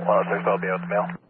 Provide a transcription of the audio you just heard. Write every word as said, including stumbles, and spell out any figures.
one oh six, I'll be out the mail.